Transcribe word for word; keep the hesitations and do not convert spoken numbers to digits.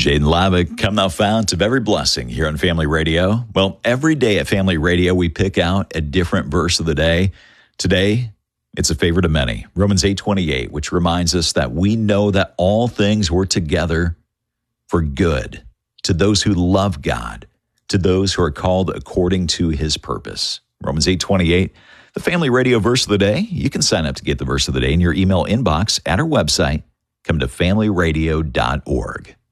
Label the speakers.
Speaker 1: Jaden Lavick, come thou fount of every blessing here on Family Radio. Well, every day at Family Radio, we pick out a different verse of the day. Today, it's a favorite of many, Romans eight twenty-eight, which reminds us that we know that all things work together for good to those who love God, to those who are called according to his purpose. Romans eight twenty-eight, the Family Radio verse of the day. You can sign up to get the verse of the day in your email inbox at our website. Come to family radio dot org.